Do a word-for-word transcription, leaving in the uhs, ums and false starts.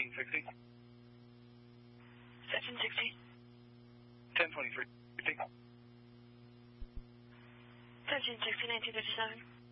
thirteen sixty. Section sixty. ten twenty-three. Thirteen sixty, nineteen fifty-seven.